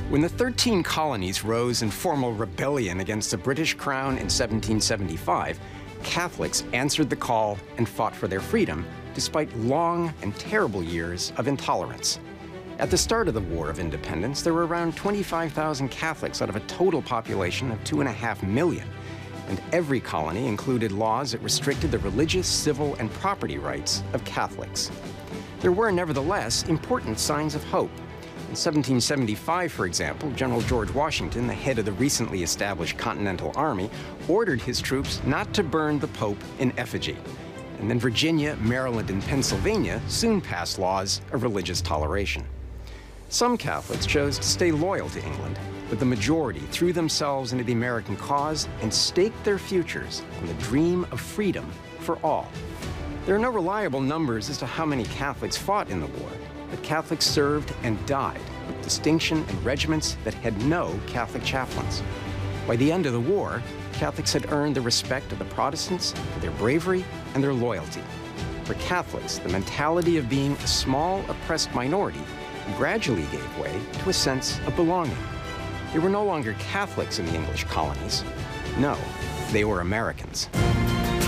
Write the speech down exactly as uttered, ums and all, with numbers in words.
When the thirteen colonies rose in formal rebellion against the British Crown in seventeen seventy-five, Catholics answered the call and fought for their freedom, despite long and terrible years of intolerance. At the start of the War of Independence, there were around twenty-five thousand Catholics out of a total population of two and a half million. And every colony included laws that restricted the religious, civil, and property rights of Catholics. There were, nevertheless, important signs of hope. In seventeen seventy-five, for example, General George Washington, the head of the recently established Continental Army, ordered his troops not to burn the Pope in effigy. And then Virginia, Maryland, and Pennsylvania soon passed laws of religious toleration. Some Catholics chose to stay loyal to England, but the majority threw themselves into the American cause and staked their futures on the dream of freedom for all. There are no reliable numbers as to how many Catholics fought in the war, but Catholics served and died with distinction in regiments that had no Catholic chaplains. By the end of the war, Catholics had earned the respect of the Protestants for their bravery and their loyalty. For Catholics, the mentality of being a small, oppressed minority gradually gave way to a sense of belonging. They were no longer Catholics in the English colonies. No, they were Americans.